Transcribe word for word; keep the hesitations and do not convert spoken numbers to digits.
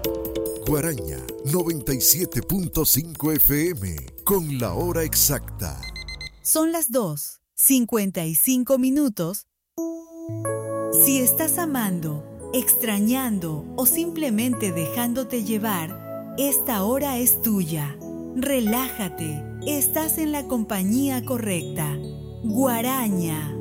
Guaraña noventa y siete punto cinco F M con la hora exacta. Son las dos, cincuenta y cinco minutos. Si estás amando, extrañando o simplemente dejándote llevar, esta hora es tuya. Relájate, estás en la compañía correcta. Guaraña.